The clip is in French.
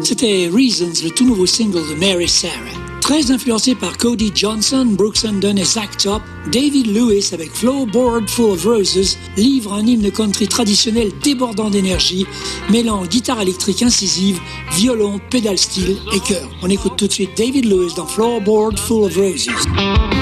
C'était Reasons, le tout nouveau single de Mary Sarah. Très influencé par Cody Johnson, Brooks Hundon et Zach Top, David Lewis avec Floorboard Full of Roses livre un hymne country traditionnel débordant d'énergie, mêlant guitare électrique incisive, violon, pédale steel et chœur. On écoute tout de suite David Lewis dans Floorboard Full of Roses.